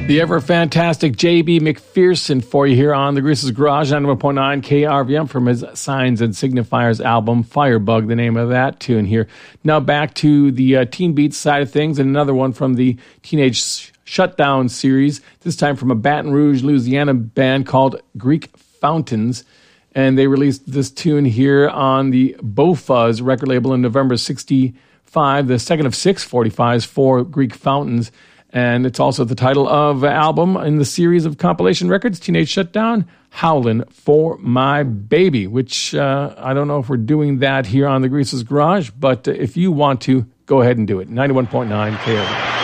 The ever-fantastic J.B. McPherson for you here on the Grease's Garage, 91.9 KRVM from his Signs and Signifiers album, Firebug, the name of that tune here. Now back to the Teen Beats side of things, and another one from the Teenage Shutdown series, this time from a Baton Rouge, Louisiana band called Greek Fountains. And they released this tune here on the Bofuzz record label in November 65, the second of 6 45s for Greek Fountains. And it's also the title of an album in the series of compilation records, Teenage Shutdown, Howlin' for My Baby, which I don't know if we're doing that here on the Grease's Garage, but if you want to, go ahead and do it. 91.9 KRVM.